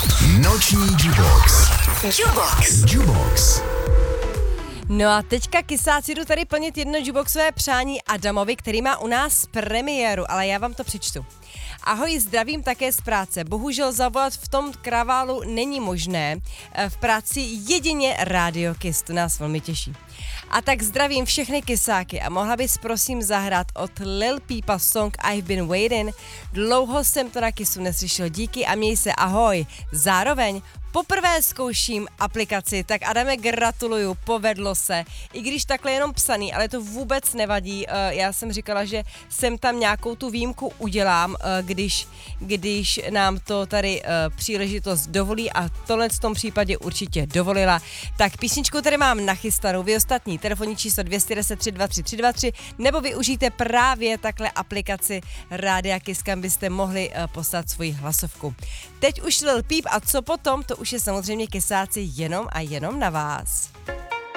Noční Jubox. Jubox. No a teďka kysáci jdu tady plnit jedno juboxové přání Adamovi, který má u nás premiéru, ale já vám to přečtu. Ahoj, zdravím také z práce. Bohužel zavolat v tom kraválu není možné. V práci jedině Radio Kiss, to nás velmi těší. A tak zdravím všechny kysáky a mohla bys prosím zahrát od Lil Peepa song I've Been Waiting. Dlouho jsem to na Kissu neslyšel, díky a měj se, ahoj. Zároveň poprvé zkouším aplikaci, tak Adame, gratuluju, povedlo se. I když takhle jenom psaný, ale to vůbec nevadí. Já jsem říkala, že sem tam nějakou tu výjimku udělám, když nám to tady příležitost dovolí a tohle v tom případě určitě dovolila. Tak písničku tady mám nachystanou, vy ostatní telefonní číslo 210 323 323 nebo využijte právě takhle aplikaci Rádia Kiss, kam byste mohli poslat svoji hlasovku. Teď už Lil Peep a co potom, to už je samozřejmě kysáci jenom a jenom na vás.